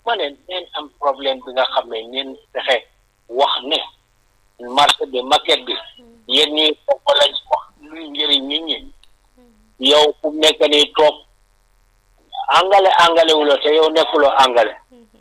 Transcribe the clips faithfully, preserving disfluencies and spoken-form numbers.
ma ne neen am problème bi nga xam ne neen fexe wax ne marché bi maquette bi yéen ñi foofu lañ wax luy njëriñ nit ñi yow fu mu nekk nii toog angale angale wu la te yow nekkuloo angale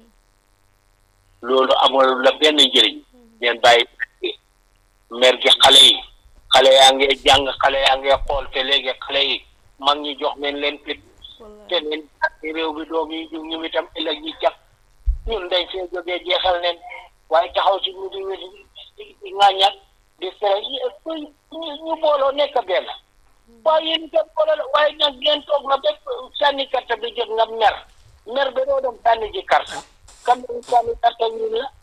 loolu amul la benn njëriñ ngeen bàyyi mer gi xale yi xale yaa ngi jàng xale yaa ngi xool te léegi xale yi mag ñi jox nañ leen fit te leen réew bi doom yi ñu ñu itam ëllëg ñi jàpp ñun dañ fee jógee jeexal nen waaye taxaw ci ñu di di ŋàññat di fere ñu ñu booloo nekk benn waaye yéen itam booloo la waaye nag ngeen toog na bépp sànni carte bi jot nga mer mer ba doo dem sànni ji carte kam ne sànni carte ñun la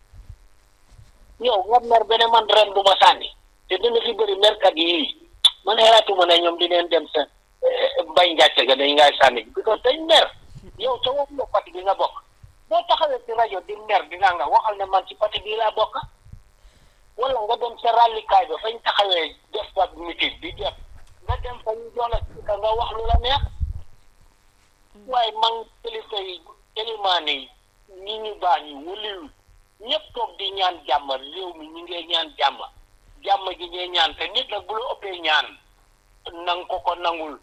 yow nga mer ba ne man ren bu ma sànni te dina fi bëri merkat yii man xelaatuma ne ñoom dineen dem sa mbay njàcce ga dañ ngay sànni bi parce que dañ mer yow sa wax la parti bi nga bokk boo taxawee ci rajo di mer dinaa nga waxal ne man ci parti bii laa bokk wala nga dem sa rallikaay ba fañ taxawee def fa meeting di def nga dem fa ñu jox la ka nga wax lu la neex waaye man kilifa yi élimaan yi ñi ñu baax ñi wëliwul ñëpp toog di ñaan jàmm réew mi ñu ngee ñaan jàmm jàmm ji ngee ñaan te nit nag bu la ëppee ñaan nang ko ko nangul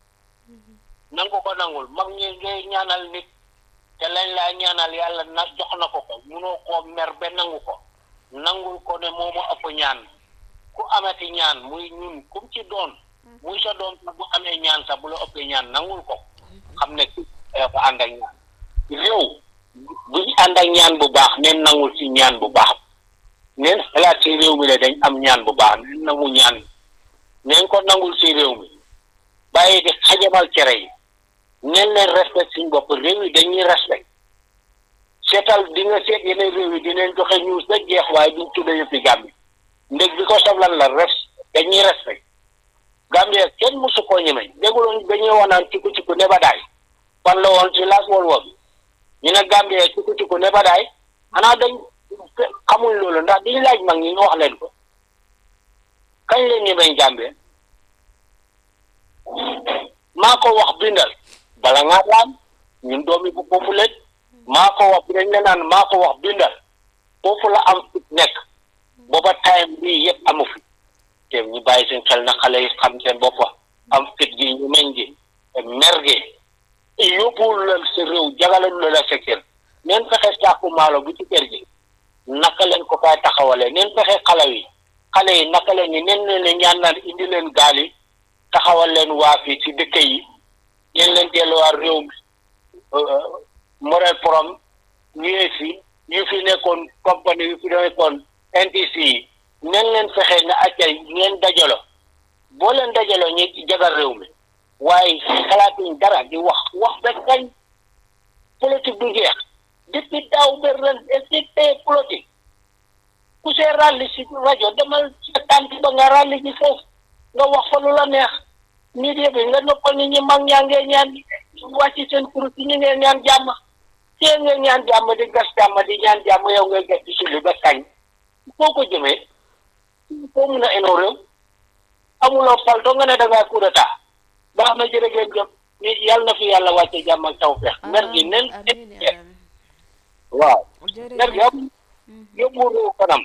nang ko ko nangul mag ñi ngay ñaanal nit te lañ laa ñaanal yàlla na jox na ko ko munoo koo mer ba nangu ko nangul ko ne moo ma ëpp ñaan ku amati ñaan muy ñun kum ci doon muy sa doom sax bu amee ñaan sax bu la ëppee ñaan nangul ko xam ne ki dafa ànd ak ñaan réew buñ ànd ak ñaan bu baax neen nangul ci ñaan bu baax neen xalaat ci réew mi la dañ am ñaan bu baax neen nangu ñaan neen ko nangul ci réew mi bàyyi di xajamal cere yi neen leen respect suñ bopp réew yi dañuy respect seetal di nga seet yeneen réew yi dineen joxe news ba jeex waaye duñ tudda yëppi Gambie ndég bi ko sablan la res dañuy respect Gambie kenn musu koo ñemeñ dégguloon dañuy wanaan cikku cikku ne ba daay fan la woon ci last world war ñu ne Gambie cikku cikku ne ba daay xanaa dañ xamul loolu ndax diñu laaj mag ñi ñu wax leen ko kañ leen ñemeñ Gambie maa ko wax bindal bala ngaa daan ñun doomi bu foofu leen maa ko wax bi dañ ne naan maa ko wax bindal foofu la am fit nekk booba time bii yëpp amu fi te ñu bàyyi seen xel na xale yi xam seen boppa am fit gi ñu meñ gi mer gi yóbbuwul la sa réew jagalalu la la sa kër neen fexe saaku maalo bu ci kër gi naka leen ko fay taxawalee neen fexe xale yi xale yi naka leen ni neen leen ñaan naan indi leen gaal yi taxawal leen waa fii ci dëkk yi ngeen leen delluwaat réew mi Morel Prom ñëwee fi yu fi nekkoon compagnie yu fi nekkoon N T C yi neen leen fexe ne accay ngeen dajalo boo leen dajaloo ñi jagal réew mi waaye xalaatuñ dara di wax wax ba kañ politique du jeex depuis daaw ba ren est politique ku see ràlli si rajo demal sa tànk ba nga ràlli ji foofu nga wax fa lu la neex nit bi nga noppal nit ñi mag ñaa ngee ñaan wàcc seen kurus yi ñu ngee ñaan jàmm tee ngee ñaan jàmm di gas jàmm di ñaan jàmm yow ngay gas di sulli ba kañ foo ko jëmee foo mun a enoo réew amuloo fal doo nga ne dangaa coup d'état baax na jërë ngeen jëf ni yàlla na fi yàlla wàcce jàmm ak tawfeex mer gi nen waaw mer gi am yóbbu réew kanam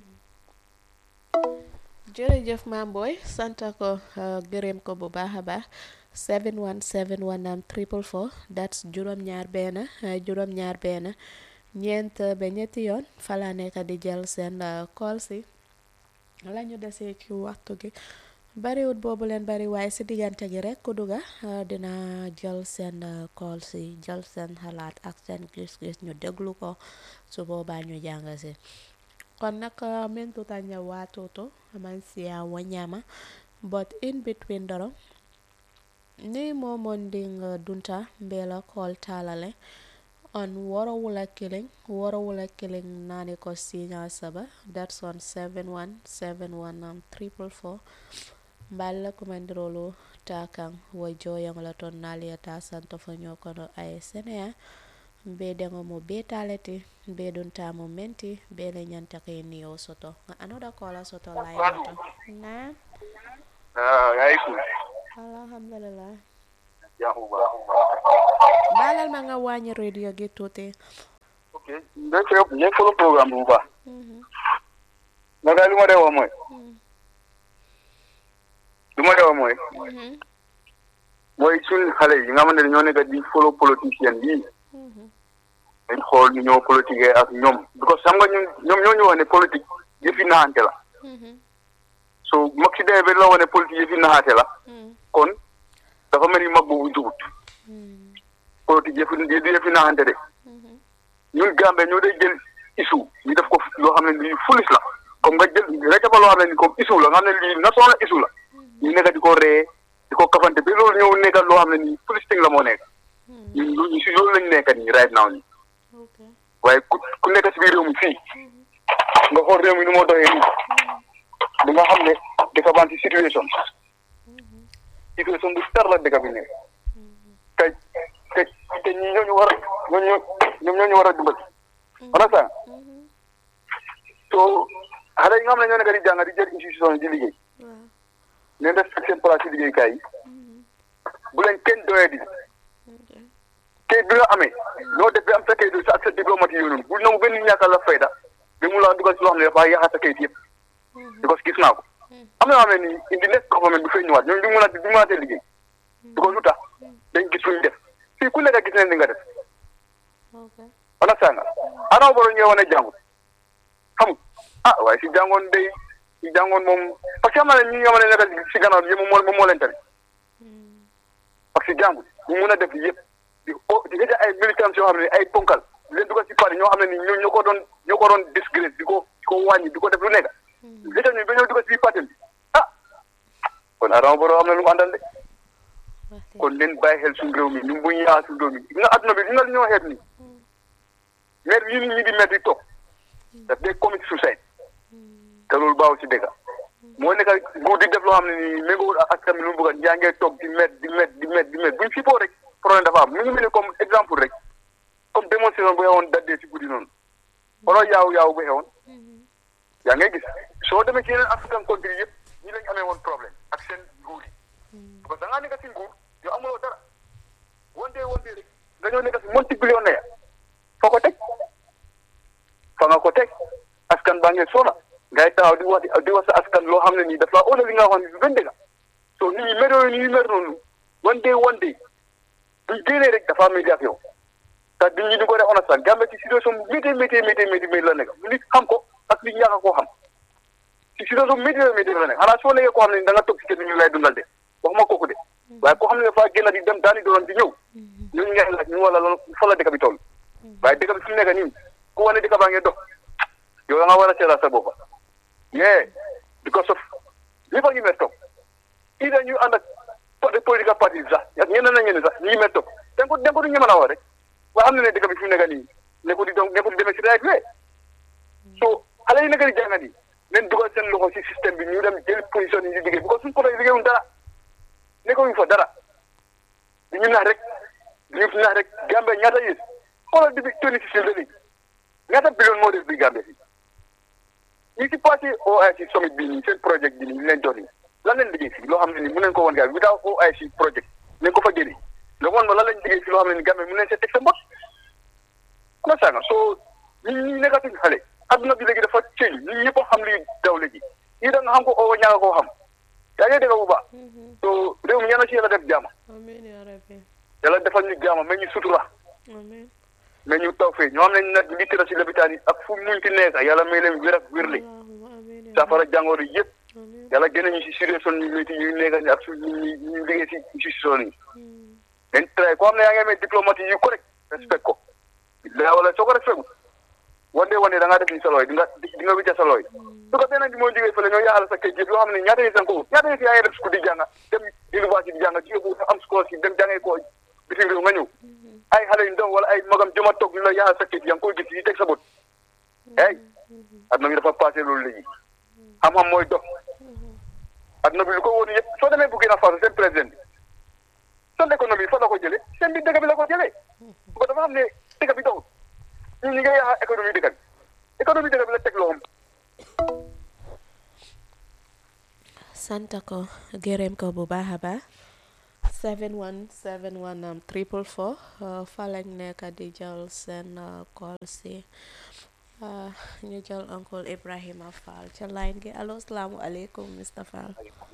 jërëjëf Mame Boy sant ko gërëm ko bu baax a baax seven one seven one am triple four that's juróom ñaar benn juróom ñaar benn ñeent ba ñetti yoon fala nekk di jël seen call si la ñu desee ci waxtu gi bariwut boobu leen bari waaye si diggante gi rek ku dugga dina jël seen call si jël seen xalaat ak seen gis-gis ñu déglu ko su boobaa ñu jàng si kon nag min tutanya watoto amansia wanyama but in between doro ni momonding dunta mbela call talale on woro wula killing woro wula killing nani ko sinya saba that's on seven one seven one um triple four mballa kumandrolo takang wo joyang la ton nalia ta santo fanyo kono ay senea be dengo mo be taleti be dun tamo menti be le nyanta ke niyo soto anoda kola soto la yato na ah yaiku alhamdulillah yahuba balal ma nga wañi radio gi tuti ok day fay ñu follow programme bu baax ma daal lu ma dee wax mooy lu ma dee wax mooy mooy suñ xale yi nga xamante ne ñoo nekk di follow politicien yi dañ xool ñu ñoo politique ak ñoom because xam nga ñun ñoom ñoo ñu wax ne politique yëfi naxante la so mag si dee ba la wax ne politique yëfi naxante la kon dafa mel ni mag boobu jugut politique yëfi yëfi naxante de ñun Gambie ñoo day jël issue ñu def ko loo xam ne lii fulis la comme nga jël rek ba loo xam ne ni comme issue la nga xam ne lii national issue la ñu nekk di ko ree di ko kafante ba loolu ñëw nekk loo xam ne nii fulis ting la moo nekk ñun ñu si loolu lañu nekk nii right now nii waaye ku ku nekk si biir réew mi fii nga xool réew mi nu moo doxee nii di nga xam ne dafa ban si situation situation bu tar la dëkk bi nekk kay te te ñi ñooñu war a ñooñu ñoom ñooñu war a dimbali understand so xale yi nga xam ne ñoo nekk di jàng di jël institution di liggéey ne def seen place si liggéeykaay yi bu leen kenn doyee di kayit bi nga amee loo def bi am sa kayit sa ak sa diplomate yooyu noonu bu nangu benn ñàkkal la fayda ba mu laa dugal si loo xam ne dafa yàqa sa kayit yëpp because gis naa ko am na yoo xam ne nii indi nekk government bi fay ñëwaat ñooñu du mën a du mën a tee liggéey because lu tax dañ gis luñ def fii ku nekk gis nañ li nga def wana sanga ana boro ñëw wane jàngut xam ah waaye si jàngoon day si jàngoon moom parce que am na ñi nga xam ne nekk si gannaaw bi yëpp moom moo leen tane parce que jàngut ñu mun a def yëpp di o di xëj ay militants yoo xam ne ay ponkal leen dugal si parti ñoo xam ne ni ñoo ñoo ko doon ñoo ko doon disgrace di ko di ko wàññi di ko def lu nekk léegi ñu ba ñëw dugal si parti bi ah kon Adama Barrow am na lu mu àndal de kon leen bàyyi xel suñu réew mi ñu bu ñaa suñu réew mi nga adduna bi nga li ñoo xeet ni maire yi nit ñi di maire di toog daf dee commit suicide te loolu baaw si dëkk moo nekk nguur di def loo xam ne nii méngoowul ak askan bi lu mu bëgg yaa ngee toog di met di met di met di met buñ fippoo rek problème dafa am mu ngi mel ni comme exemple rek comme démonstration bu xewoon daddee si guddi noonu wala yaaw yaaw bu xewoon yaa ngay gis soo demee ci yeneen African country yëpp ñi lañ amee woon problème ak seen nguur yi parce que da ngaa nekk si nguur yow amuloo dara wante wante rek nga ñëw nekk si multi-billionnaire foo ko teg fa nga ko teg askan baa ngeen soxla ngay taxaw di wax di wax sa askan loo xam ne nii daf laa óole li nga wax ni benn dëgg so nit ñi mer yooyu ni ñu mer noonu one day one day buñ génnee rek dafa métti ak yow te nit ñi di ko def understand Gambie ci situation métti métti métti métti métti la nekk nit xam ko ak nit ñàkk koo xam ci situation métti métti la nekk xanaa soo nekkee koo xam ne da nga toog si kër ñu lay dundal de waxuma kooku de waaye koo xam ne dafa génn di dem daani doon di ñëw ñooñu ngay laaj ñu wala loolu fa la dëkk bi toll waaye dëkk bi fi mu nekk nii ku wane dëkk baa ngee dox yow da nga war a seetaat sa bopp yee because of ñëpp a ngi mer toog ida ñu ànd ak political parties sax ak ñeneen na ñeneen sax ñu ngi mer toog den ko den ko du ñu mën a wax rek waaye xam ne ne dëkk bi fi mu nekk nii nekku di donc nekku di demee si right way so xale yi nekk di jàng nii leen dugal seen loxo si système bi ñu dem jël position yi di liggéey because suñu côté liggéeyuñ dara nekkuñu fa dara di ñu nax rek di ñu nax rek Gambie ñaata yées xoolal depuis twenty sixteen ba léegi ñaata billion moo def bi Gambie fii ñi si passé O I C summit bii nii seen projet bi nii ñu leen jox nii lan leen liggéey fii loo xam ne nii mu neen ko woon Gambie without O I C projet nañ ko fa génne la woon ma lan lañ liggéey fii loo xam ne nii Gambie mu neen see teg sa mbot na sanga soo ñi ñi nekkatuñ xale adduna bi léegi dafa ceeñ ñi ñëpp a xam li daw léegi ñii da nga xam ko oo ñaanga koo xam yaa ngi dégg bu baax so réew mi ñaana si yàlla def jaama yàlla defal ñu jaama mais ñu sutura mais ñu taw fee ñoo xam ne nag ngi tëra si lopitaan yi ak fu muñ ci nekk yàlla may leen wér ak wérle saafara jàngoro yëpp yàlla génne ñu si situation yu métti yu nekk ni ak su ñu ñu liggéey si institution yi dañ tray koo xam ne yaa ngi amee diplomate yu correct respect ko la wala soo ko respecté wande wande da ngaa def ni sa looy di nga di nga wicca sa looy su ko beneen bi mooy jógee fële ñoo yaaxal sa kayit yëpp yoo xam ne ñaata nit ko wut ñaata nit yaa ngi def sukk di jàng dem université di jàng ci yóbbu am scholarship dem jàngee ko bitim réew nga ñëw ay xale yu ndaw wala ay magam jëma toog ñu la yaaxal sa kayit yaa ngi koy gis yi teg sa bët ay adduna bi dafa passé loolu léegi xam-xam mooy dox adduna bi lu ko woon yëpp soo demee Burkina Faso seen président bi seen économie fa la ko jëlee seen biir dëkk bi la ko jëlee su ko dafa xam ne dëkk bi doxul ñun ñi ngay yaaxal économie dëkk bi économie dëkk bi la teg loxoom. sant ko gërëm ko bu baax a baax seven one seven one am triple four fa lañ nekk di jël seen call si ñu jël oncle Ibrahima Fall ca line gi allo salaamualeykum mister Fall.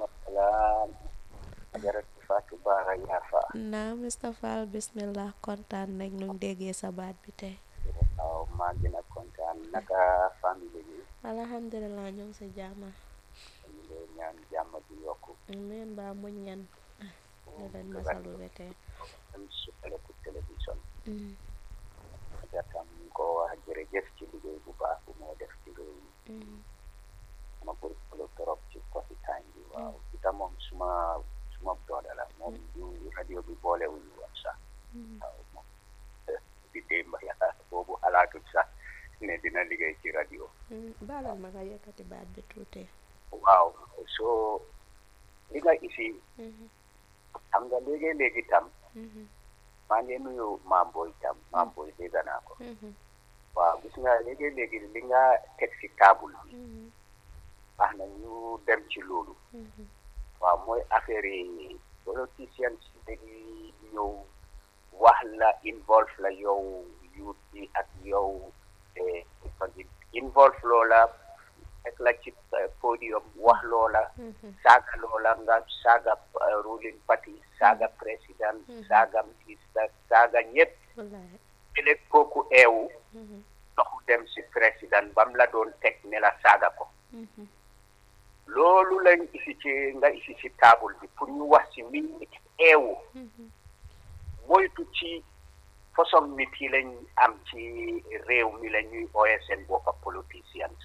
na mister Fall bismillah kontaan nañ ñu déggee sa baat bi tey. waaw maa ngi gën a kontaan naka famille bi. alhamdulilah ñoo ngi si jàmm. ñu ngi ñaan jàmm di yokku. amiin ba muñ ñan. ñu leen masalu ba tey. am su ko télévision. jatam ñu ko wax jërëjëf ci liggéey bu baax bu moo def ci réew mi. ma bëgg ko trop ci coffee time bi waaw itam moom suma suma doole la moom du rajo bi boolewuñu woon sax. waaw moom di démb yàlla boobu xalaatut sax ne dina liggéey ci rajo. baalal ma nga yëkkati baat bi tuuti. waaw soo li nga isi xam nga léegi-léegi tam maa ngi nuyu maam booy tam maam booy dégg naa ko waaw gis nga léegi-léegi li nga teg si taabul bi wax na ñu dem ci loolu waaw mooy affaire yi politicien si léegi ñëw wax la involve la yow youth bi ak yow involve loola ek la ci podium wax loola saaga loola nga saaga ruling party saaga président saaga ministre saaga ñëpp ëllëg kooku eewu doxu dem si président bam la doon teg ne la saaga ko loolu lañ isi ci nga isi ci table bi pour ñu wax si mi nit eewu moytu ci façon nit yi lañ am ci réew mi la ñuy ooye seen boppa politicians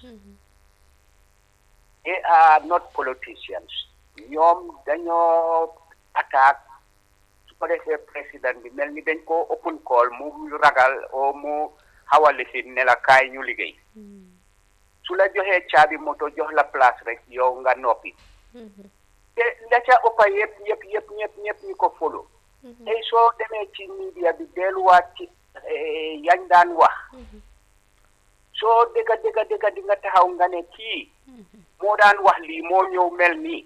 they are not politicians ñoom dañoo attaque su ko defee président bi mel ni dañ ko open call mu ragal o mu xawali fi ne la kaay ñu liggéey su la joxee caabi moto jox la place rek yow nga noppi te la ca ëppa yëpp yëpp yëpp ñëpp ñëpp ñu ko folo tey soo demee ci media bi delluwaat ci yañ daan wax soo dëgga dëgga dëgga di nga taxaw nga ne kii moo daan wax lii moo ñëw mel nii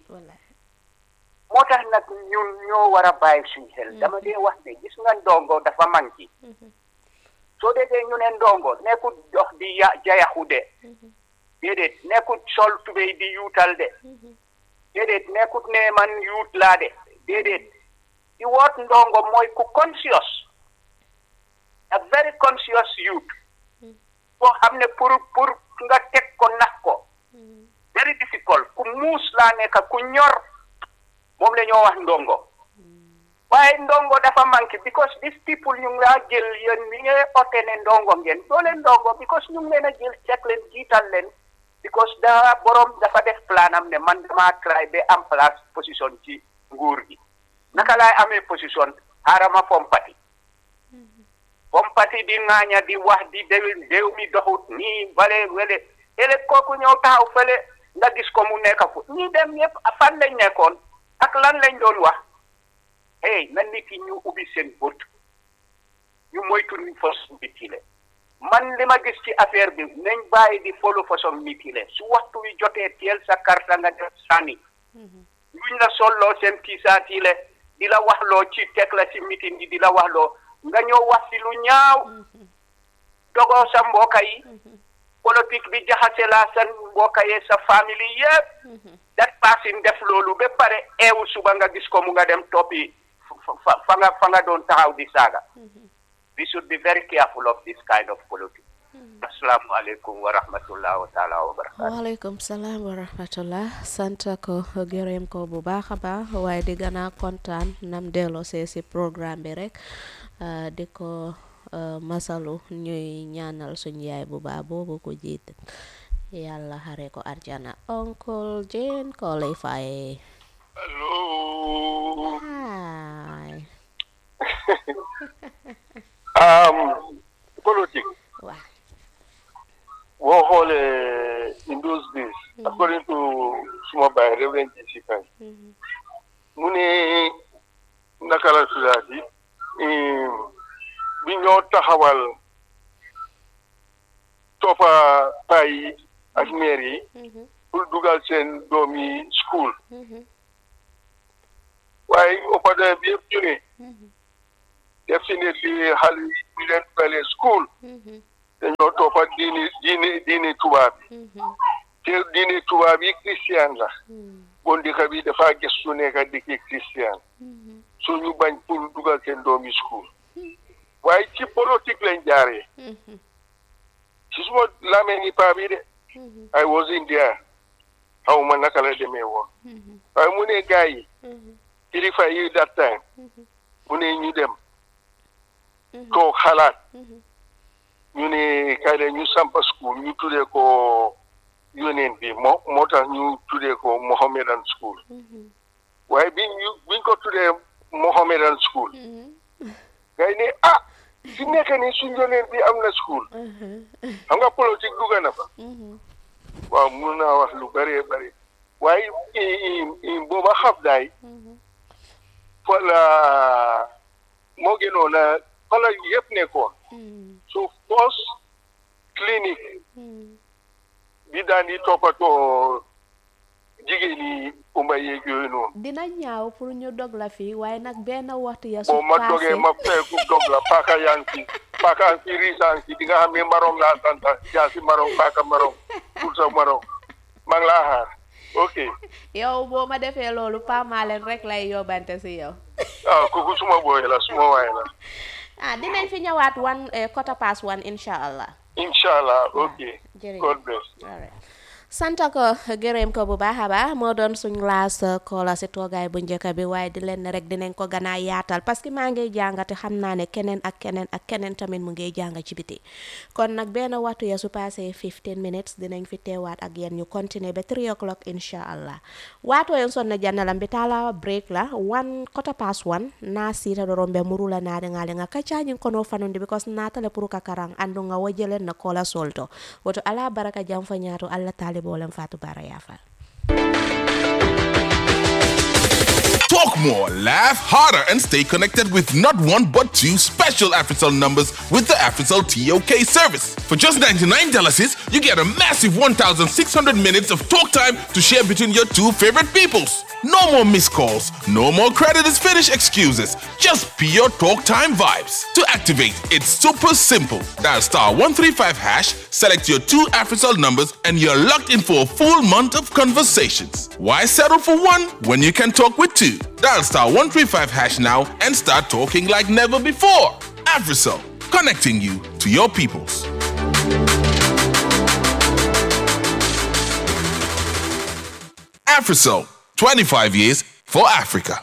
moo tax nag ñun ñoo war a bàyyi suñu xel dama dee wax ne gis nga ndongo dafa manqué soo déggee ñu ne ndongo nekkul dox di ya jayaxu de déedéet nekkul sol tubéy di yuutal de déedéet nekkul ne man yuut laa de déedéet di woot ndongo mooy ku conscious a very conscious youth boo xam ne pour pour nga teg ko nax ko very difficult ku muus laa nekk ku ñor moom la ñoo wax ndongo waaye ndongo dafa manqué because these people ñu ngi laa jël yéen mi nga ote ne ndongo ngeen doo leen ndongo because ñu ngi leen a jël cek leen jiital leen because daa borom dafa def plan am ne man damaa try ba am place position ci nguur gi naka laay amee position xaarama fompati fompati di ŋaaña di wax di déw déw mi doxut nii wale wele ëllëg kooku ñëw taxaw fële nga gis ko mu nekk fu ñi dem yëpp fan lañ nekkoon ak lan lañ doon wax hey na nit yi ñu ubbi seen bët ñu moytu ni façon nit yi le man li ma gis ci affaire bi nañ bàyyi di follow façon nit yi le su waxtu wi jotee teel sa carte nga def sànni luñ la solloo seen tiisaat yi le di la waxloo ci teg la ci meeting yi di la waxloo nga ñëw wax si lu ñaaw dogoo sa mbokka yi politique bi jaxase la sa mbokka yee sa famille yëpp dat passing def loolu ba pare eewu suba nga gis ko mu nga dem toppi fa nga fa nga doon taxaw di saaga we should be very careful of this kind of politics. Assalamu alaikum wa rahmatullah wa ta'ala wa barakatuh. Wa alaikum salam wa rahmatullah. Sant ko gërëm ko bu baax a baax waaye di gën a kontaan nam delloo see si programme bi rek di ko masalu ñuy ñaanal suñu yaay bu baax boobu ko jiite yàlla xare ko arjana. Uncle Jane ko lay faye. Hello. Hi. um, politique. Wow. Boo xoolee in those days, mm-hmm. according to suma baay Reverend J C Kane, mu ne naka la tuddaati bi ñoo taxawal toppa pay yi ak maire yi pour dugal seen doom yi school. waaye opade bi yëpp ñu ne definitely xale yi ñu leen dugalee school dañoo toppa diini diini diini tubaab bi te diini tubaab yi christian la bon dëkk bi dafa gëstu nekk dëkki christian so ñu bañ pour dugal seen doomi school waaye ci politique lañ jaaree ci suma lamee ni paa bi de I was in there xaw ma naka la demee woon waaye mu ne gars yi kilifa yi that time mu ne ñu dem toog xalaat ñu ne kay de ñu sampa school ñu tuddee ko yoneen bi moo moo tax ñu tuddee ko Mohammedan school waaye biñ ñu biñ ko tuddee Mohammedan school gars yi ne ah fi nekk nii suñ yoneen bi am na school xam nga politique dugg na fa waaw mun naa wax lu bëree bëri waaye booba xab daay fa la moo gënoon a fa la yëpp nekkoon so post clinique bi daan di toppatoo jigéen ñi umba yeeg yooyu noonu. dina ñaaw pour ñu dog la fii waaye nag benn waxtu ya su bon ma dogee ma feeku dog la paaka yaa ngi fi paaka yaa ngi fi riisa ngi fi di nga xam ne marom laa santa jaasi marom paaka marom pulsa marom maa ngi laa xaar ok. yow boo ma defee loolu Pa Malen rek lay yóbbante si yow. ah kooku suma booy la suma waay la. ah dinañ fi ñëwaat one quarter past one incha allah. incha allah ok. jërëjëf God bless. all right. santa ko gërëm ko bu baax a baax moo doon suñ laas koola si toogaay bu njëkk bi waaye di leen rek dinañ ko gën a yaatal parce que maa ngi jàngate xam naa ne keneen ak keneen ak keneen tamit mu ngi jàng ci biti kon nag benn waxtu ya su passé fifteen minutes dinañ fi teewaat ak yéen ñu continuer ba three o'clock insha allah waato yen sonna jannalam bi tala break la one quarter past one na sita do rombe murula na de ngale nga kacañin kono fanundi because natale pour kakarang andu nga wajelen na kola solto woto ala baraka jam fa ñaato alla tali bolam fatu bara yafal. Talk more, laugh harder, and stay connected with not one but two special AfriCell numbers with the AfriCell T O K service. For just ninety-nine dollars, you get a massive one thousand six hundred minutes of talk time to share between your two favorite peoples. No more missed calls, no more credit is finished excuses, just pure talk time vibes. To activate, it's super simple. Dial star one three five hash, select your two AfriCell numbers, and you're locked in for a full month of conversations. Why settle for one when you can talk with two? Dial star one three five hash now and start talking like never before. AfriCell, connecting you to your peoples. AfriCell, twenty-five years for Africa.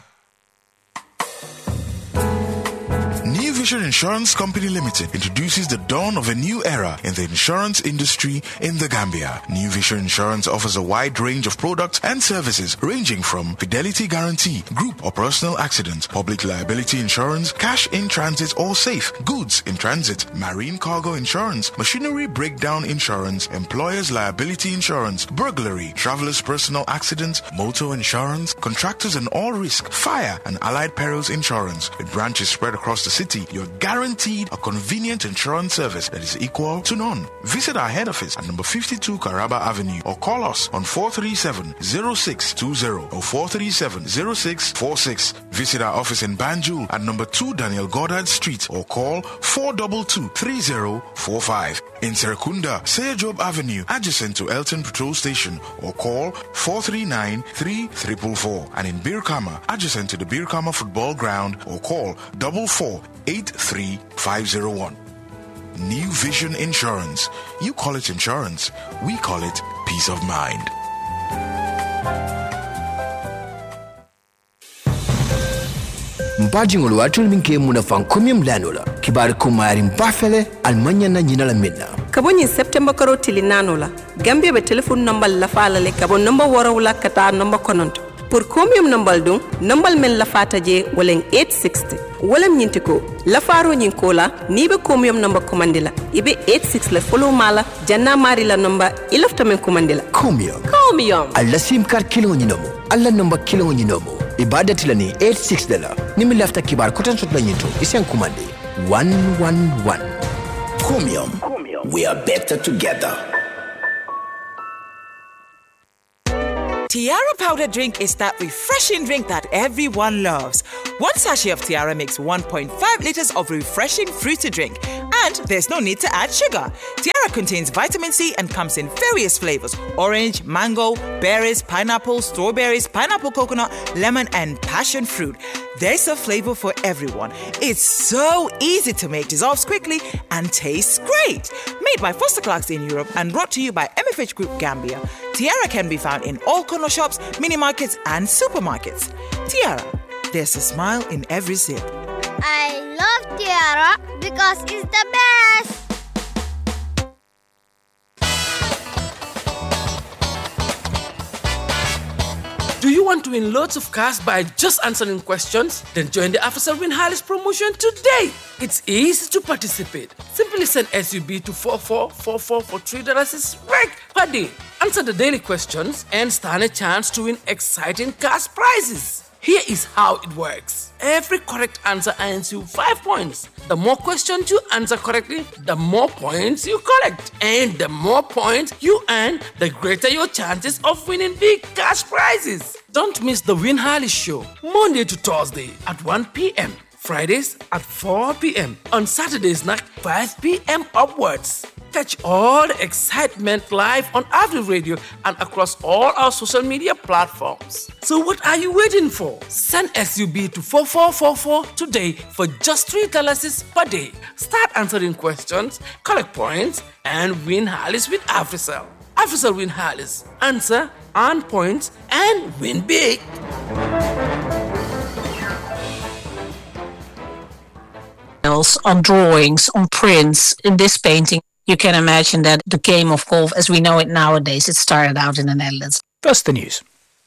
New Vision Insurance Company Limited introduces the dawn of a new era in the insurance industry in the Gambia. New Vision Insurance offers a wide range of products and services ranging from fidelity guarantee, group or personal accident, public liability insurance, cash in transit or safe, goods in transit, marine cargo insurance, machinery breakdown insurance, employer's liability insurance, burglary, traveler's personal accident, motor insurance, contractors and all risk, fire and allied perils insurance. With branches spread across the city, you're guaranteed a convenient insurance service that is equal to none. Visit our head office at number fifty-two Caraba Avenue or call us on four three seven, zero six two zero or four three seven, zero six four six. Visit our office in Banjul at number two Daniel Goddard Street or call four two two, three zero four five. In Serekunda, Seyajob Avenue, adjacent to Elton Patrol Station or call four three nine, three four four four. And in Birkama, adjacent to the Birkama Football Ground or call four four, eight three five zero one. New Vision Insurance. You call it insurance, we call it peace of mind. Mbajingol watul minke muna fankomyam lanola kibar kumari mbafele almanya na nyina la minna kabonyi September karo tili nanola Gambia be telephone number la fala le kabon number warawla kata number kononto pour combien number dum number men la fata je wolen eight sixty wolen nyintiko la faro nyinkola ni be combien number commandila ibe eight six la follow mala janna mari la number ilafta men commandila combien combien alla sim card kilo nyinomo alla number kilo nyinomo ibadati la ni eight six dala nimi lafta kibar kotan sot la nyinto isen commande one one one. Comium, we are better together. Tiara powder drink is that refreshing drink that everyone loves. One sachet of Tiara makes one point five liters of refreshing fruity drink, and there's no need to add sugar. Tiara contains vitamin C and comes in various flavors: orange, mango, berries, pineapple, strawberries, pineapple coconut, lemon, and passion fruit. There's a flavor for everyone. It's so easy to make, dissolves quickly, and tastes great. Made by Foster Clarks in Europe and brought to you by M F H Group Gambia, Tiara can be found in all corner shops, mini markets, and supermarkets. Tiara, there's a smile in every sip. I love Tiara because it's the best. Do you want to win loads of cash by just answering questions? Then join the Officer Win Harris promotion today. It's easy to participate. Simply send S U B to four four four four for three dollars right per day. Answer the daily questions and stand a chance to win exciting cash prizes. Here is how it works. Every correct answer earns you five points. The more questions you answer correctly, the more points you collect. And the more points you earn, the greater your chances of winning big cash prizes. Don't miss the Win Harley Show, Monday to Thursday at one p.m. Fridays at four p.m. On Saturdays at five p.m. upwards. Catch all the excitement live on Avenue Radio and across all our social media platforms. So what are you waiting for? Send S U B to four four four four today for just three dollars per day. Start answering questions, collect points, and win Harleys with AfriCell. AfriCell Win Harleys. Answer, earn points, and win big. On drawings, on prints, in this painting. You can imagine that the game of golf, as we know it nowadays, it started out in the Netherlands. First, the news.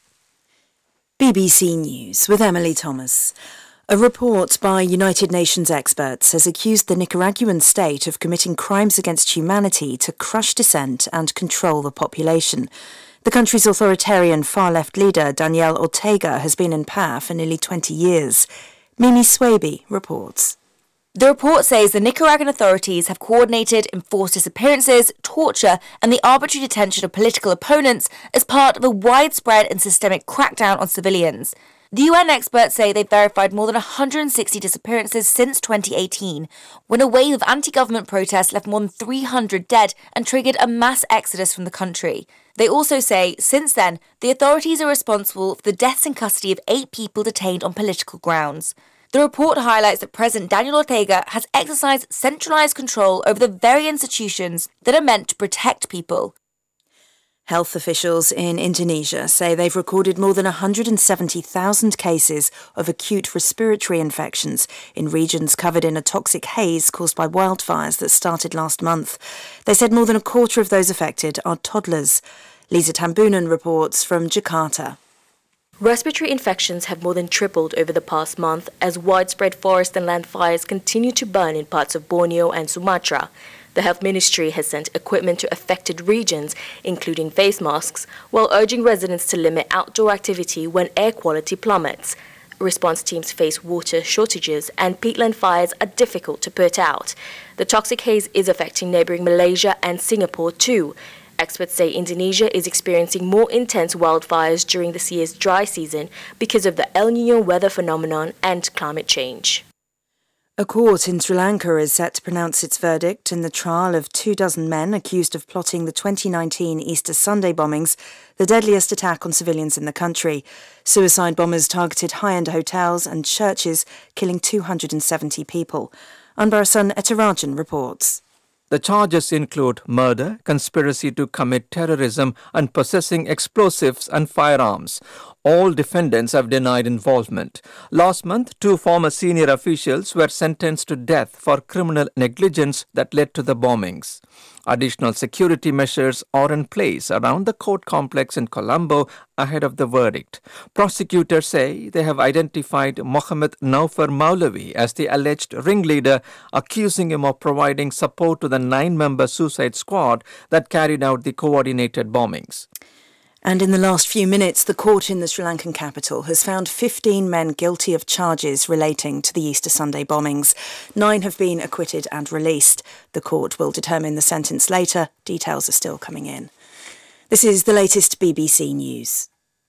B B C News with Emily Thomas. A report by United Nations experts has accused the Nicaraguan state of committing crimes against humanity to crush dissent and control the population. The country's authoritarian far-left leader, Daniel Ortega, has been in power for nearly twenty years. Mimi Swaby reports. The report says the Nicaraguan authorities have coordinated enforced disappearances, torture, and the arbitrary detention of political opponents as part of a widespread and systemic crackdown on civilians. The U N experts say they've verified more than one hundred sixty disappearances since twenty eighteen, when a wave of anti-government protests left more than three hundred dead and triggered a mass exodus from the country. They also say, since then, the authorities are responsible for the deaths in custody of eight people detained on political grounds. The report highlights that President Daniel Ortega has exercised centralised control over the very institutions that are meant to protect people. Health officials in Indonesia say they've recorded more than one hundred seventy thousand cases of acute respiratory infections in regions covered in a toxic haze caused by wildfires that started last month. They said more than a quarter of those affected are toddlers. Lisa Tambunan reports from Jakarta. Respiratory infections have more than tripled over the past month as widespread forest and land fires continue to burn in parts of Borneo and Sumatra. The Health Ministry has sent equipment to affected regions, including face masks, while urging residents to limit outdoor activity when air quality plummets. Response teams face water shortages and peatland fires are difficult to put out. The toxic haze is affecting neighbouring Malaysia and Singapore too. Experts say Indonesia is experiencing more intense wildfires during this year's dry season because of the El Niño weather phenomenon and climate change. A court in Sri Lanka is set to pronounce its verdict in the trial of two dozen men accused of plotting the twenty nineteen Easter Sunday bombings, the deadliest attack on civilians in the country. Suicide bombers targeted high-end hotels and churches, killing two hundred seventy people. Anbarasan Etarajan reports. The charges include murder, conspiracy to commit terrorism, and possessing explosives and firearms. All defendants have denied involvement. Last month, two former senior officials were sentenced to death for criminal negligence that led to the bombings. Additional security measures are in place around the court complex in Colombo ahead of the verdict. Prosecutors say they have identified Mohammed Naufar Maulavi as the alleged ringleader, accusing him of providing support to the nine-member suicide squad that carried out the coordinated bombings. And in the last few minutes, the court in the Sri Lankan capital has found fifteen men guilty of charges relating to the Easter Sunday bombings. Nine have been acquitted and released. The court will determine the sentence later. Details are still coming in. This is the latest B B C News.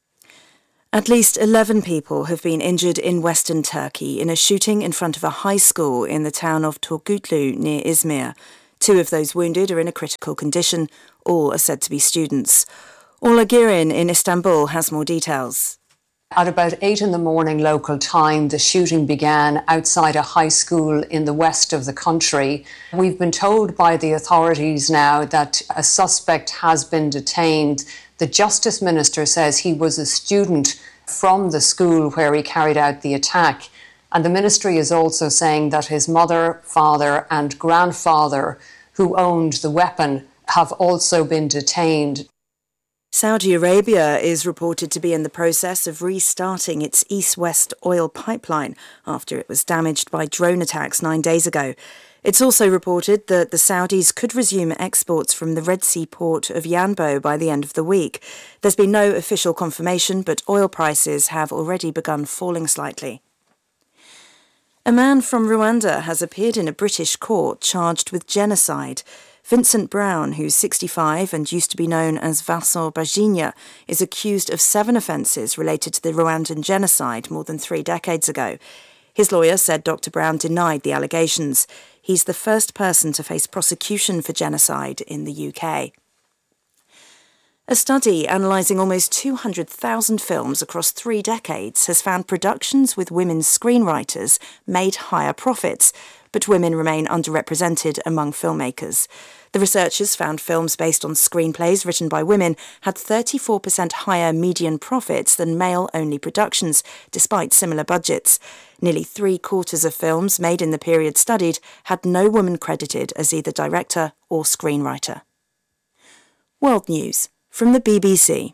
At least eleven people have been injured in western Turkey in a shooting in front of a high school in the town of Turgutlu near Izmir. Two of those wounded are in a critical condition. All are said to be students. Orla Girin in Istanbul has more details. At about eight in the morning local time, the shooting began outside a high school in the west of the country. We've been told by the authorities now that a suspect has been detained. The Justice Minister says he was a student from the school where he carried out the attack. And the ministry is also saying that his mother, father and grandfather, who owned the weapon, have also been detained. Saudi Arabia is reported to be in the process of restarting its east-west oil pipeline after it was damaged by drone attacks nine days ago. It's also reported that the Saudis could resume exports from the Red Sea port of Yanbo by the end of the week. There's been no official confirmation, but oil prices have already begun falling slightly. A man from Rwanda has appeared in a British court charged with genocide. Vincent Brown, who's sixty-five and used to be known as Vincent Bajinya, is accused of seven offences related to the Rwandan genocide more than three decades ago. His lawyer said Doctor Brown denied the allegations. He's the first person to face prosecution for genocide in the U K. A study analysing almost two hundred thousand films across three decades has found productions with women screenwriters made higher profits, but women remain underrepresented among filmmakers. The researchers found films based on screenplays written by women had thirty-four percent higher median profits than male-only productions, despite similar budgets. Nearly three-quarters of films made in the period studied had no woman credited as either director or screenwriter. World News from the B B C.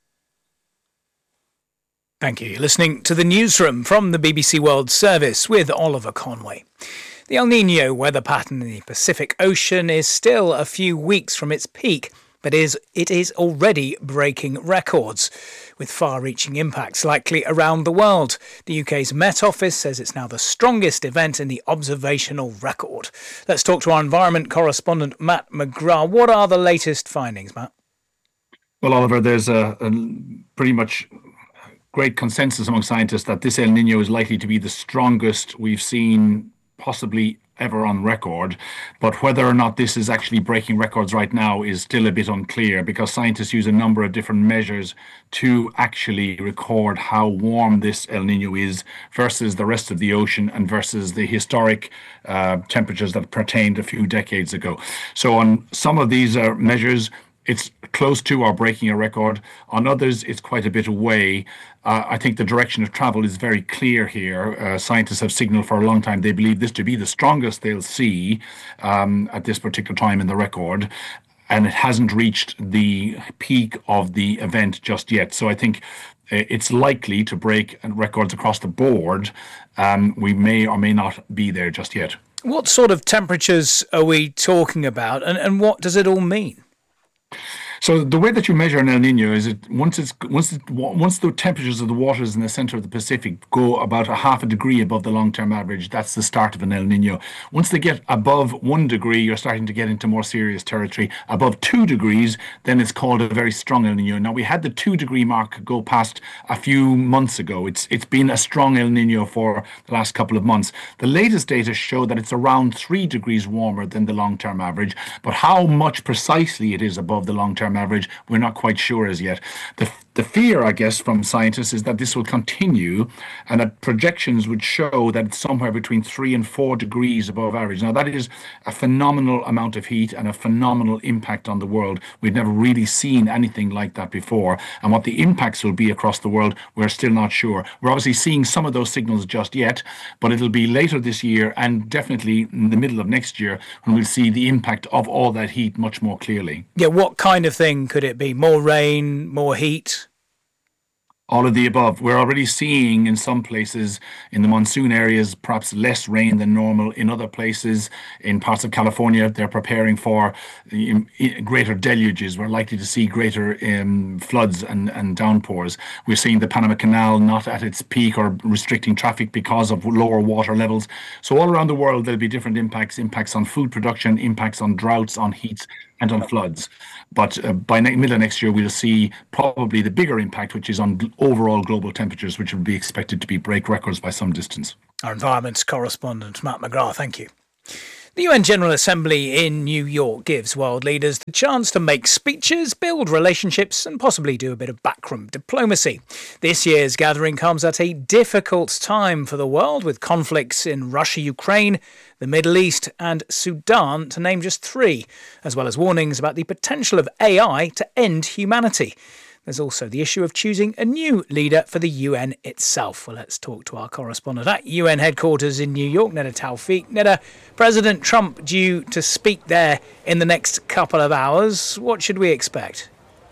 Thank you. You're listening to the newsroom from the B B C World Service with Oliver Conway. The El Niño weather pattern in the Pacific Ocean is still a few weeks from its peak, but is it is already breaking records, with far-reaching impacts likely around the world. The U K's Met Office says it's now the strongest event in the observational record. Let's talk to our environment correspondent, Matt McGrath. What are the latest findings, Matt? Well, Oliver, there's a, a pretty much great consensus among scientists that this El Niño is likely to be the strongest we've seen possibly ever on record. But whether or not this is actually breaking records right now is still a bit unclear, because scientists use a number of different measures to actually record how warm this El Niño is versus the rest of the ocean and versus the historic uh, temperatures that pertained a few decades ago. So on some of these uh, measures, it's close to or breaking a record. On others, it's quite a bit away. Uh, I think the direction of travel is very clear here. Uh, scientists have signaled for a long time they believe this to be the strongest they'll see um, at this particular time in the record. And it hasn't reached the peak of the event just yet. So I think it's likely to break records across the board. Um, we may or may not be there just yet. What sort of temperatures are we talking about, and, and what does it all mean? So the way that you measure an El Niño is it once it's once it, once the temperatures of the waters in the center of the Pacific go about a half a degree above the long-term average, that's the start of an El Niño. Once they get above one degree, you're starting to get into more serious territory. Above two degrees, then it's called a very strong El Niño. Now, we had the two degree mark go past a few months ago. It's it's been a strong El Niño for the last couple of months. The latest data show that it's around three degrees warmer than the long-term average, but how much precisely it is above the long-term average, we're not quite sure as yet. The The fear, I guess, from scientists is that this will continue and that projections would show that it's somewhere between three and four degrees above average. Now, that is a phenomenal amount of heat and a phenomenal impact on the world. We've never really seen anything like that before. And what the impacts will be across the world, we're still not sure. We're obviously seeing some of those signals just yet, but it'll be later this year and definitely in the middle of next year when we'll see the impact of all that heat much more clearly. Yeah, what kind of thing could it be? More rain, more heat? All of the above. We're already seeing in some places in the monsoon areas perhaps less rain than normal. In other places, in parts of California, they're preparing for um, greater deluges. We're likely to see greater um, floods and, and downpours. We're seeing the Panama Canal not at its peak or restricting traffic because of lower water levels. So all around the world, there'll be different impacts, impacts on food production, impacts on droughts, on heats. and on floods. But uh, by ne- middle of next year, we'll see probably the bigger impact, which is on gl- overall global temperatures, which will be expected to be break records by some distance. Our environment correspondent, Matt McGrath, thank you. The U N General Assembly in New York gives world leaders the chance to make speeches, build relationships and possibly do a bit of backroom diplomacy. This year's gathering comes at a difficult time for the world, with conflicts in Russia, Ukraine, the Middle East and Sudan, to name just three, as well as warnings about the potential of A I to end humanity. There's also the issue of choosing a new leader for the U N itself. Well, let's talk to our correspondent at U N headquarters in New York, Neda Tawfiq. Neda, President Trump due to speak there in the next couple of hours. What should we expect?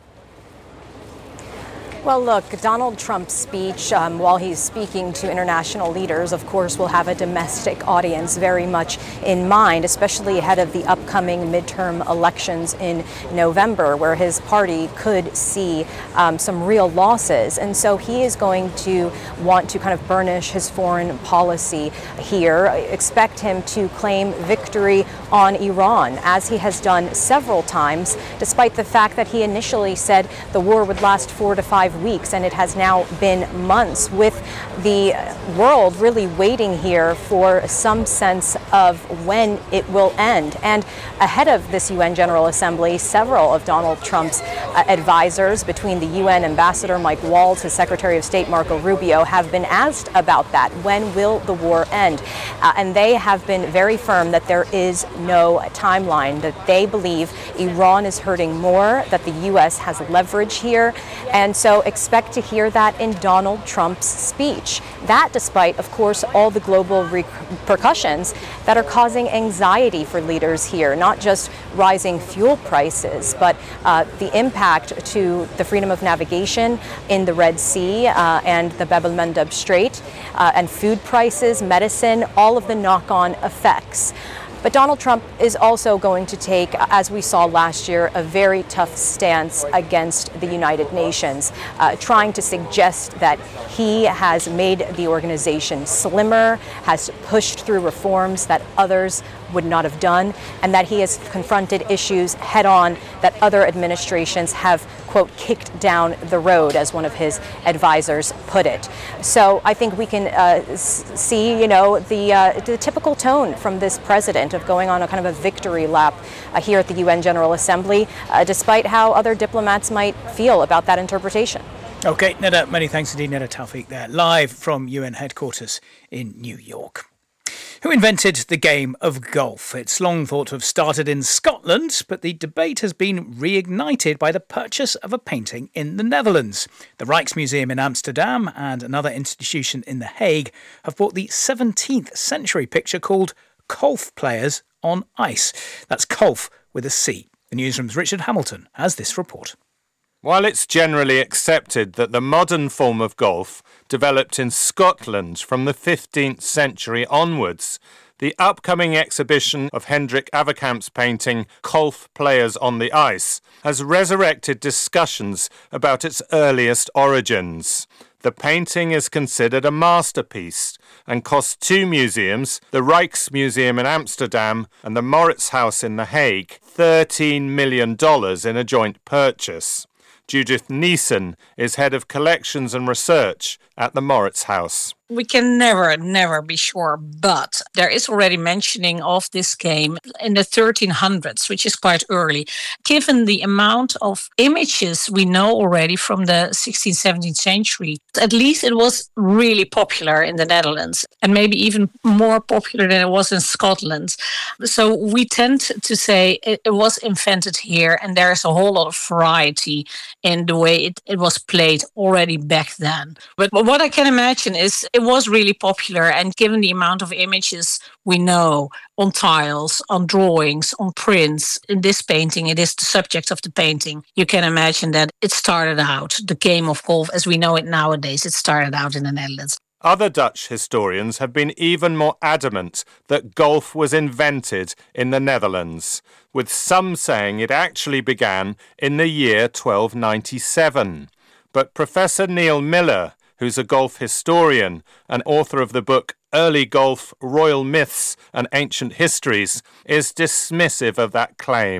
Well, look, Donald Trump's speech, um, while he's speaking to international leaders, of course, will have a domestic audience very much in mind, especially ahead of the upcoming midterm elections in November, where his party could see um, some real losses. And so he is going to want to kind of burnish his foreign policy here. Expect him to claim victory on Iran, as he has done several times, despite the fact that he initially said the war would last four to five weeks, and it has now been months, with the world really waiting here for some sense of when it will end. And ahead of this U N General Assembly, several of Donald Trump's uh, advisors, between the U N Ambassador Mike Waltz, his Secretary of State Marco Rubio, have been asked about that. When will the war end? Uh, and they have been very firm that there is no timeline, that they believe Iran is hurting more, that the U S has leverage here. And so expect to hear that in Donald Trump's speech. That despite, of course, all the global repercussions that are causing anxiety for leaders here, not just rising fuel prices, but uh, the impact to the freedom of navigation in the Red Sea uh, and the Bab el-Mandeb Strait, uh, and food prices, medicine, all of the knock-on effects. But Donald Trump is also going to take, as we saw last year, a very tough stance against the United Nations, uh, trying to suggest that he has made the organization slimmer, has pushed through reforms that others would not have done, and that he has confronted issues head on that other administrations have, quote, kicked down the road, as one of his advisors put it. So I think we can uh, see, you know, the, uh, the typical tone from this president of going on a kind of a victory lap uh, here at the U N General Assembly, uh, despite how other diplomats might feel about that interpretation. OK, Neda, many thanks indeed, Neda Tawfiq there, live from U N headquarters in New York. Who invented the game of golf? It's long thought to have started in Scotland, but the debate has been reignited by the purchase of a painting in the Netherlands. The Rijksmuseum in Amsterdam and another institution in The Hague have bought the seventeenth century picture called Golf Players on Ice. That's golf with a C. The newsroom's Richard Hamilton has this report. While it's generally accepted that the modern form of golf developed in Scotland from the fifteenth century onwards, the upcoming exhibition of Hendrik Averkamp's painting Golf Players on the Ice has resurrected discussions about its earliest origins. The painting is considered a masterpiece and cost two museums, the Rijksmuseum in Amsterdam and the Mauritshuis in The Hague, thirteen million dollars in a joint purchase. Judith Neeson is head of collections and research at the Mauritshuis. We can never, never be sure, but there is already mentioning of this game in the thirteen hundreds, which is quite early. Given the amount of images we know already from the sixteenth, seventeenth century, at least it was really popular in the Netherlands, and maybe even more popular than it was in Scotland. So we tend to say it, it was invented here, and there's a whole lot of variety in the way it, it was played already back then. But what I can imagine is it was really popular, and given the amount of images we know on tiles, on drawings, on prints, in this painting, it is the subject of the painting, you can imagine that it started out, the game of golf as we know it nowadays, it started out in the Netherlands. Other Dutch historians have been even more adamant that golf was invented in the Netherlands, with some saying it actually began in the year twelve ninety-seven. But Professor Neil Miller, who's a golf historian and author of the book Early Golf, Royal Myths and Ancient Histories, is dismissive of that claim.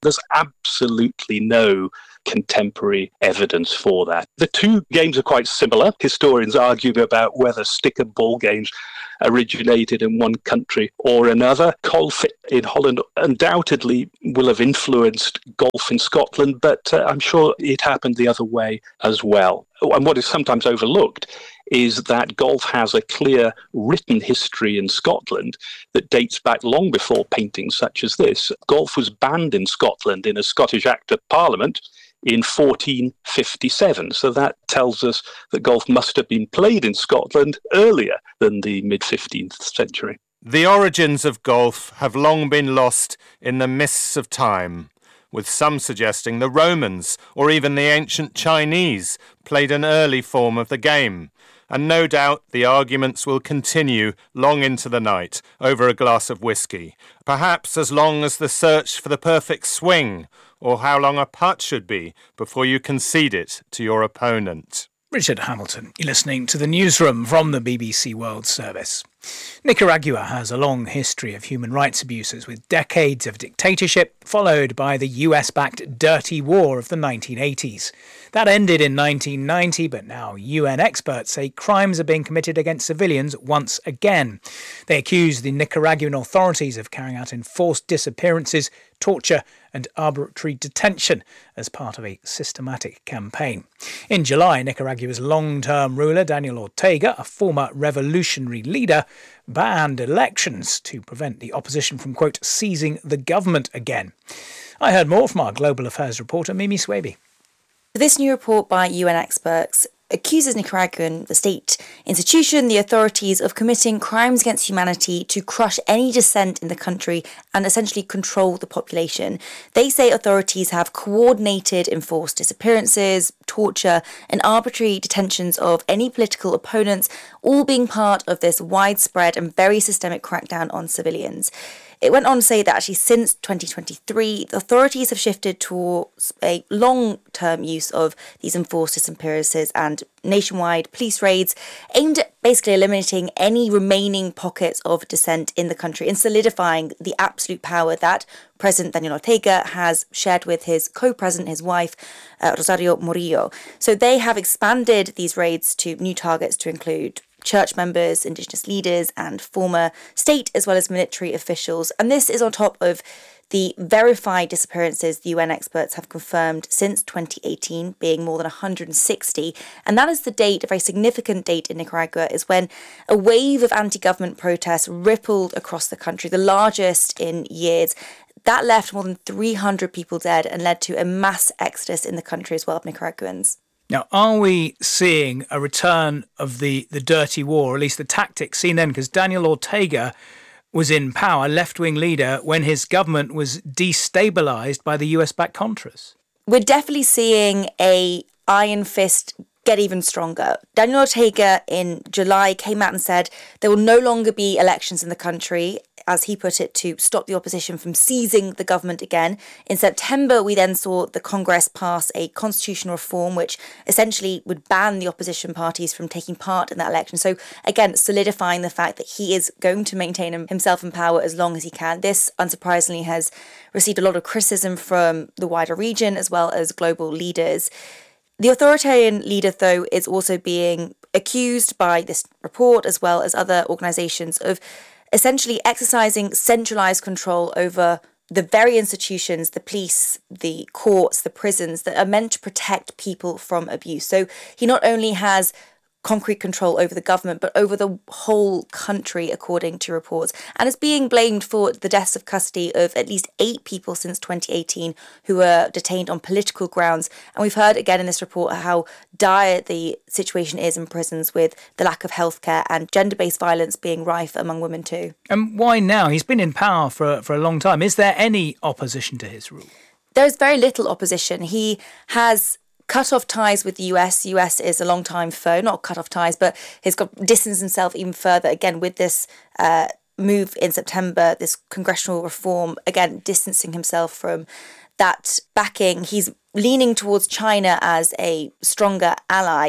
There's absolutely no contemporary evidence for that. The two games are quite similar. Historians argue about whether stick and ball games originated in one country or another. Golf in Holland undoubtedly will have influenced golf in Scotland, but uh, I'm sure it happened the other way as well. And what is sometimes overlooked is that golf has a clear written history in Scotland that dates back long before paintings such as this. Golf was banned in Scotland in a Scottish Act of Parliament in fourteen fifty-seven. So that tells us that golf must have been played in Scotland earlier than the mid-fifteenth century. The origins of golf have long been lost in the mists of time, with some suggesting the Romans or even the ancient Chinese played an early form of the game. And no doubt the arguments will continue long into the night over a glass of whiskey, perhaps as long as the search for the perfect swing, or how long a putt should be before you concede it to your opponent. Richard Hamilton, you're listening to the newsroom from the B B C World Service. Nicaragua has a long history of human rights abuses, with decades of dictatorship followed by the U S-backed dirty war of the nineteen eighties. That ended in nineteen ninety, but now U N experts say crimes are being committed against civilians once again. They accuse the Nicaraguan authorities of carrying out enforced disappearances, torture and arbitrary detention as part of a systematic campaign. In July, Nicaragua's long-term ruler, Daniel Ortega, a former revolutionary leader, banned elections to prevent the opposition from, quote, seizing the government again. I heard more from our global affairs reporter, Mimi Swaby. This new report by U N experts accuses Nicaraguan, the state institution, the authorities of committing crimes against humanity to crush any dissent in the country and essentially control the population. They say authorities have coordinated enforced disappearances, torture and arbitrary detentions of any political opponents, all being part of this widespread and very systemic crackdown on civilians. It went on to say that actually since twenty twenty-three, the authorities have shifted towards a long-term use of these enforced disappearances and nationwide police raids aimed at basically eliminating any remaining pockets of dissent in the country and solidifying the absolute power that President Daniel Ortega has shared with his co-president, his wife, uh, Rosario Murillo. So they have expanded these raids to new targets to include church members, indigenous leaders and former state as well as military officials. And this is on top of the verified disappearances the U N experts have confirmed since twenty eighteen, being more than one hundred sixty. And that is the date, a very significant date in Nicaragua, is when a wave of anti-government protests rippled across the country, the largest in years. That left more than three hundred people dead and led to a mass exodus in the country as well of Nicaraguans. Now, are we seeing a return of the, the dirty war, or at least the tactics seen then? Because Daniel Ortega was in power, left-wing leader, when his government was destabilised by the U S-backed Contras. We're definitely seeing a iron fist get even stronger. Daniel Ortega in July came out and said there will no longer be elections in the country, as he put it, to stop the opposition from seizing the government again. In September, we then saw the Congress pass a constitutional reform which essentially would ban the opposition parties from taking part in that election. So again, solidifying the fact that he is going to maintain himself in power as long as he can. This, unsurprisingly, has received a lot of criticism from the wider region as well as global leaders. The authoritarian leader, though, is also being accused by this report as well as other organisations of essentially exercising centralised control over the very institutions, the police, the courts, the prisons that are meant to protect people from abuse. So he not only has concrete control over the government, but over the whole country, according to reports, and is being blamed for the deaths of custody of at least eight people since twenty eighteen who were detained on political grounds. And we've heard again in this report how dire the situation is in prisons, with the lack of healthcare and gender-based violence being rife among women too. And why now? He's been in power for, for a long time. Is there any opposition to his rule? There's very little opposition. He has cut off ties with the U S. The U S is a long-time foe, not cut off ties, but he's got distanced himself even further, again, with this uh, move in September, this congressional reform, again, distancing himself from that backing. He's leaning towards China as a stronger ally.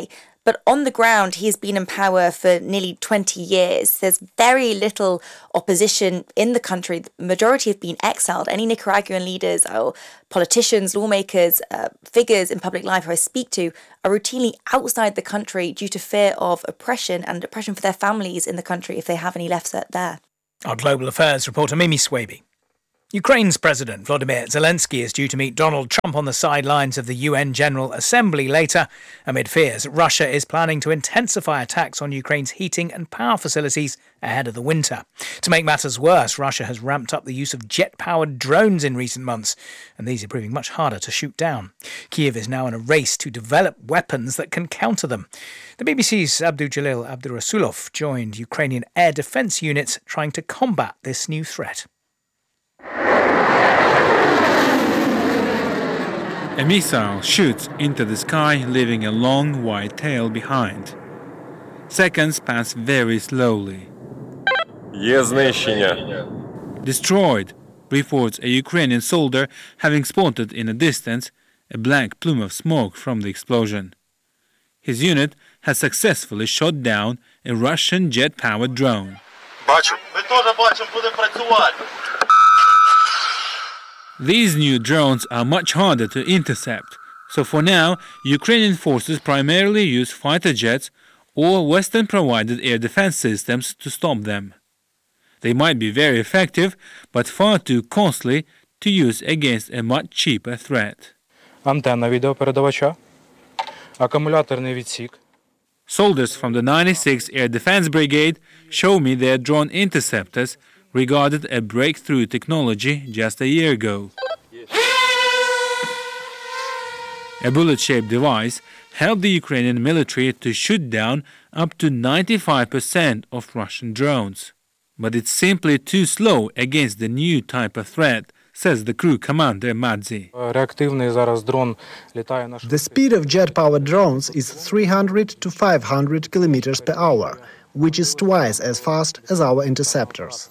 But on the ground, he's been in power for nearly twenty years. There's very little opposition in the country. The majority have been exiled. Any Nicaraguan leaders or politicians, lawmakers, uh, figures in public life who I speak to are routinely outside the country due to fear of oppression and oppression for their families in the country if they have any left there. Our Global Affairs reporter Mimi Swaby. Ukraine's President Volodymyr Zelensky is due to meet Donald Trump on the sidelines of the U N General Assembly later, amid fears that Russia is planning to intensify attacks on Ukraine's heating and power facilities ahead of the winter. To make matters worse, Russia has ramped up the use of jet-powered drones in recent months, and these are proving much harder to shoot down. Kyiv is now in a race to develop weapons that can counter them. The B B C's Abdujalil Abdurasulov joined Ukrainian air defence units trying to combat this new threat. A missile shoots into the sky, leaving a long white tail behind. Seconds pass very slowly. Є знищення. Destroyed, reports a Ukrainian soldier having spotted in a distance a black plume of smoke from the explosion. His unit has successfully shot down a Russian jet-powered drone. Бачу. Ми теж бачимо, будемо працювати. These new drones are much harder to intercept, so for now, Ukrainian forces primarily use fighter jets or Western-provided air defense systems to stop them. They might be very effective, but far too costly to use against a much cheaper threat. Антенна відеопередавача, акумуляторний відсік. Soldiers from the ninety-sixth Air Defense Brigade show me their drone interceptors, regarded a breakthrough technology just a year ago. A bullet-shaped device helped the Ukrainian military to shoot down up to ninety-five percent of Russian drones. But it's simply too slow against the new type of threat, says the crew commander Madzi. The speed of jet-powered drones is three hundred to five hundred kilometers per hour, which is twice as fast as our interceptors.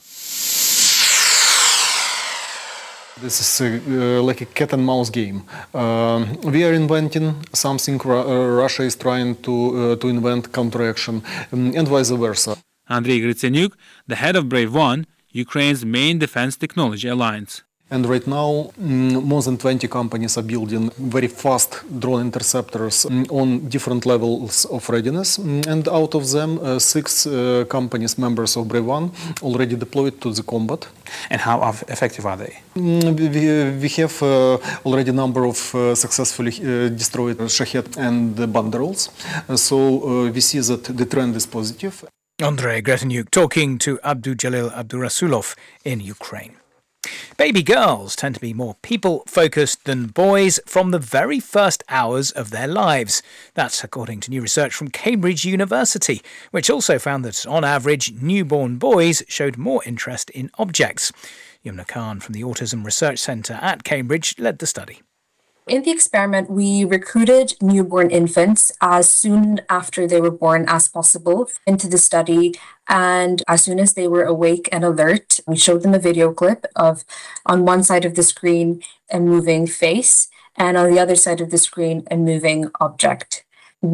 This is uh, like a cat and mouse game. Uh, we are inventing something Ru- uh, Russia is trying to uh, to invent counteraction, um, and vice versa. Andrei Gritsenyuk, the head of Brave One, Ukraine's main defense technology alliance. And right now, mm, more than twenty companies are building very fast drone interceptors mm, on different levels of readiness. Mm, and out of them, uh, six uh, companies, members of Brave One, already deployed to the combat. And how effective are they? Mm, we, we have uh, already a number of uh, successfully uh, destroyed Shahed and the Banderols. Uh, so uh, we see that the trend is positive. Andrei Gretenyuk talking to Abdujalil Abdurasulov in Ukraine. Baby girls tend to be more people-focused than boys from the very first hours of their lives. That's according to new research from Cambridge University, which also found that, on average, newborn boys showed more interest in objects. Yumna Khan from the Autism Research Centre at Cambridge led the study. In the experiment, we recruited newborn infants as soon after they were born as possible into the study. And as soon as they were awake and alert, we showed them a video clip of, on one side of the screen, a moving face, and on the other side of the screen, a moving object.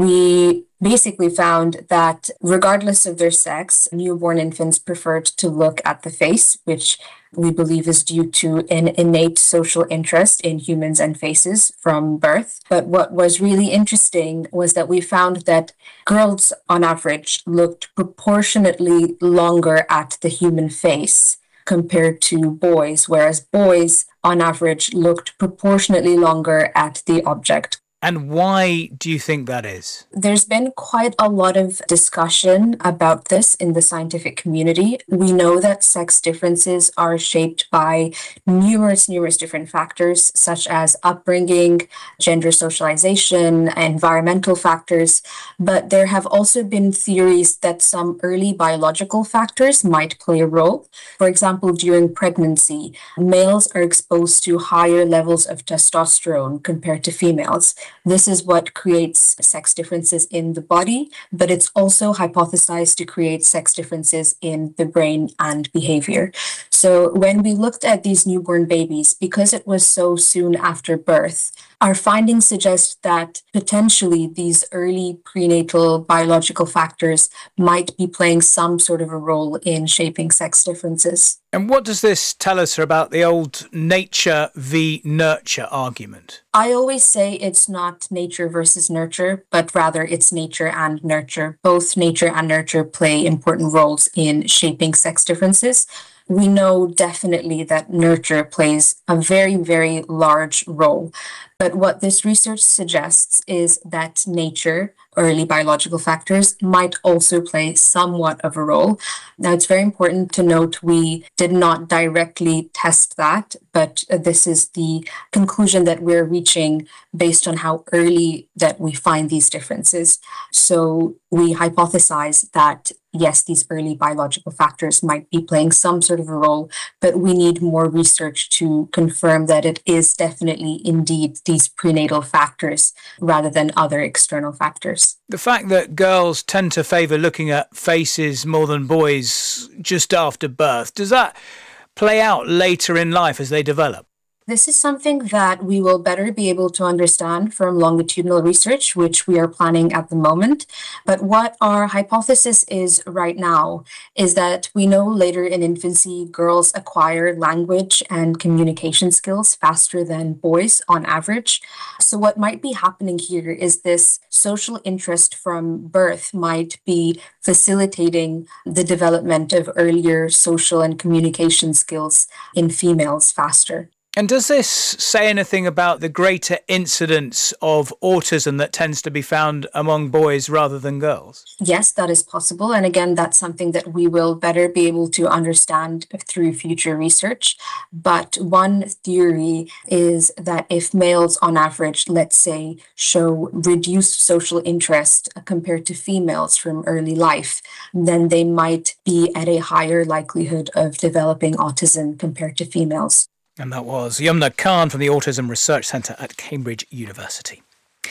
We basically found that regardless of their sex, newborn infants preferred to look at the face, which we believe is due to an innate social interest in humans and faces from birth. But what was really interesting was that we found that girls, on average, looked proportionately longer at the human face compared to boys, whereas boys, on average, looked proportionately longer at the object. And why do you think that is? There's been quite a lot of discussion about this in the scientific community. We know that sex differences are shaped by numerous, numerous different factors, such as upbringing, gender socialization, environmental factors. But there have also been theories that some early biological factors might play a role. For example, during pregnancy, males are exposed to higher levels of testosterone compared to females. This is what creates sex differences in the body, but it's also hypothesized to create sex differences in the brain and behavior. So when we looked at these newborn babies, because it was so soon after birth, our findings suggest that potentially these early prenatal biological factors might be playing some sort of a role in shaping sex differences. And what does this tell us about the old nature v nurture argument? I always say it's not nature versus nurture, but rather it's nature and nurture. Both nature and nurture play important roles in shaping sex differences. We know definitely that nurture plays a very, very large role. But what this research suggests is that nature, early biological factors, might also play somewhat of a role. Now, it's very important to note we did not directly test that, but this is the conclusion that we're reaching based on how early that we find these differences. So we hypothesize that yes, these early biological factors might be playing some sort of a role, but we need more research to confirm that it is definitely indeed these prenatal factors rather than other external factors. The fact that girls tend to favour looking at faces more than boys just after birth, does that play out later in life as they develop? This is something that we will better be able to understand from longitudinal research, which we are planning at the moment. But what our hypothesis is right now is that we know later in infancy, girls acquire language and communication skills faster than boys on average. So what might be happening here is this social interest from birth might be facilitating the development of earlier social and communication skills in females faster. And does this say anything about the greater incidence of autism that tends to be found among boys rather than girls? Yes, that is possible. And again, that's something that we will better be able to understand through future research. But one theory is that if males on average, let's say, show reduced social interest compared to females from early life, then they might be at a higher likelihood of developing autism compared to females. And that was Yumna Khan from the Autism Research Centre at Cambridge University.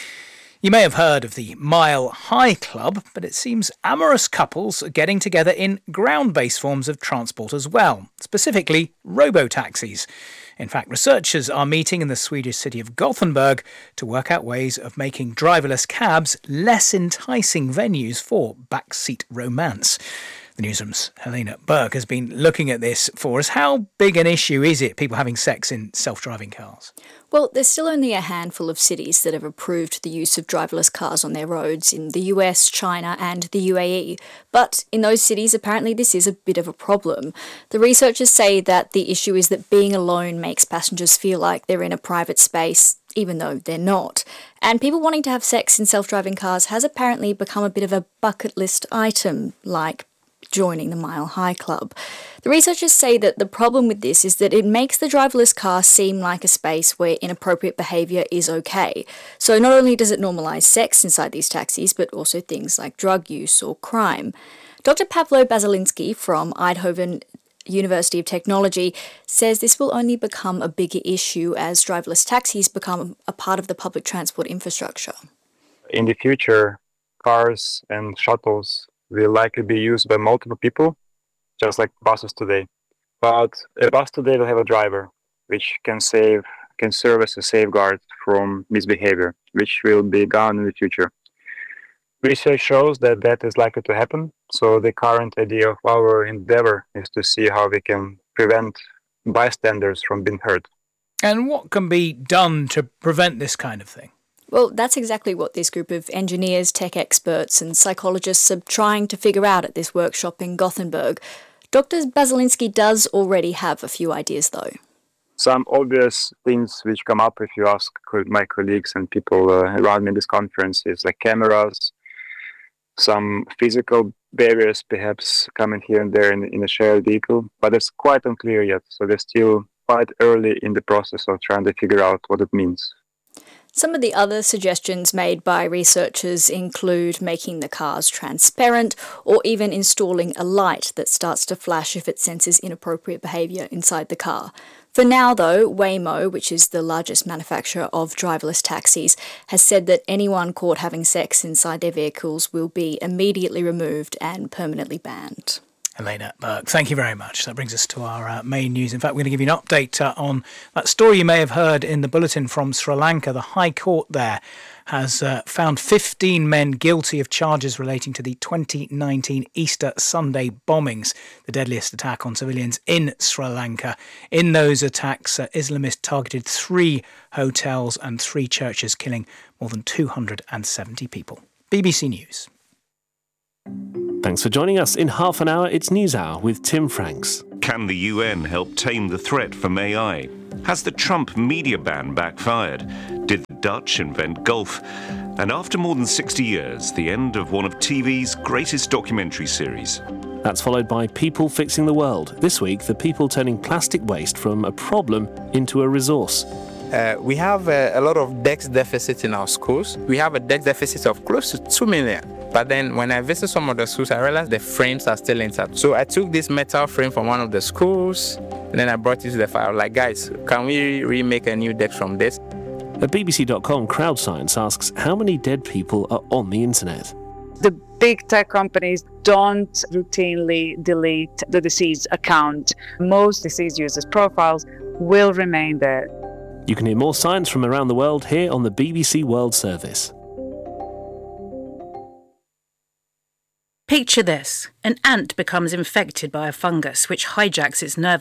You may have heard of the Mile High Club, but it seems amorous couples are getting together in ground-based forms of transport as well, specifically robo-taxis. In fact, researchers are meeting in the Swedish city of Gothenburg to work out ways of making driverless cabs less enticing venues for backseat romance. The Newsroom's Helena Burke has been looking at this for us. How big an issue is it, people having sex in self-driving cars? Well, there's still only a handful of cities that have approved the use of driverless cars on their roads in the U S, China and the U A E. But in those cities, apparently this is a bit of a problem. The researchers say that the issue is that being alone makes passengers feel like they're in a private space, even though they're not. And people wanting to have sex in self-driving cars has apparently become a bit of a bucket list item, like joining the Mile High Club. The researchers say that the problem with this is that it makes the driverless car seem like a space where inappropriate behaviour is okay. So not only does it normalise sex inside these taxis, but also things like drug use or crime. Doctor Pavlo Basilinsky from Eindhoven University of Technology says this will only become a bigger issue as driverless taxis become a part of the public transport infrastructure. In the future, cars and shuttles will likely be used by multiple people, just like buses today. But a bus today will have a driver, which can save, can serve as a safeguard from misbehavior, which will be gone in the future. Research shows that that is likely to happen, so the current idea of our endeavor is to see how we can prevent bystanders from being hurt. And what can be done to prevent this kind of thing? Well, that's exactly what this group of engineers, tech experts and psychologists are trying to figure out at this workshop in Gothenburg. Doctor Basilinsky does already have a few ideas, though. Some obvious things which come up if you ask my colleagues and people uh, around me in this conference is like cameras, some physical barriers perhaps coming here and there in, in a shared vehicle, but it's quite unclear yet, so they're still quite early in the process of trying to figure out what it means. Some of the other suggestions made by researchers include making the cars transparent or even installing a light that starts to flash if it senses inappropriate behaviour inside the car. For now, though, Waymo, which is the largest manufacturer of driverless taxis, has said that anyone caught having sex inside their vehicles will be immediately removed and permanently banned. Elena Burke, thank you very much. That brings us to our uh, main news. In fact, we're going to give you an update uh, on that story you may have heard in the bulletin from Sri Lanka. The High Court there has uh, found fifteen men guilty of charges relating to the twenty nineteen Easter Sunday bombings, the deadliest attack on civilians in Sri Lanka. In those attacks, uh, Islamists targeted three hotels and three churches, killing more than two hundred seventy people. B B C News. Thanks for joining us. In half an hour, it's News Hour with Tim Franks. Can the U N help tame the threat from A I? Has the Trump media ban backfired? Did the Dutch invent golf? And after more than sixty years, the end of one of T V's greatest documentary series. That's followed by People Fixing the World. This week, the people turning plastic waste from a problem into a resource. Uh, we have uh, a lot of desk deficit in our schools. We have a desk deficit of close to two million. But then when I visit some of the schools, I realized the frames are still intact. So I took this metal frame from one of the schools, and then I brought it to the fire. Like, guys, can we remake a new desk from this? A B B C dot com crowd science asks how many dead people are on the internet. The big tech companies don't routinely delete the deceased account. Most deceased users' profiles will remain there. You can hear more science from around the world here on the B B C World Service. Picture this. An ant becomes infected by a fungus which hijacks its nervous